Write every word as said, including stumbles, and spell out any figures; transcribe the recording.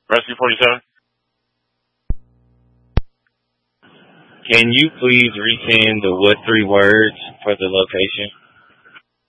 Rescue forty-seven. Can you please resend the what three words for the location?